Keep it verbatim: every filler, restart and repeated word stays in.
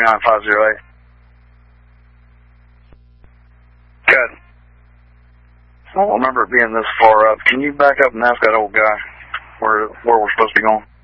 three nine five zero eight. Good. I don't remember it being this far up. Can you back up and ask that old guy where where we're supposed to be going?